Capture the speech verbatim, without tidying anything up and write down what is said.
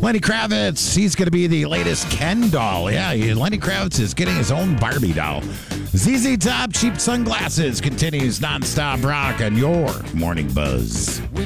Lenny Kravitz, he's going to be the latest Ken doll. Yeah, Lenny Kravitz is getting his own Barbie doll. Z Z Top, Cheap Sunglasses continues nonstop rock on your Morning Buzz.